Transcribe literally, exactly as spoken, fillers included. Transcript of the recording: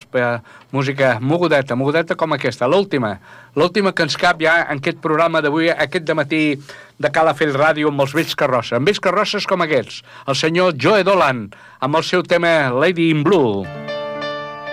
per música mogudeta, mogudeta com aquesta, l'última, l'última que ens cap ja en aquest programa d'avui, aquest dematí de Calafell Ràdio amb els vells carrosses, amb vells carrosses com aquests, el senyor Joe Dolan, amb el seu tema Lady in Blue.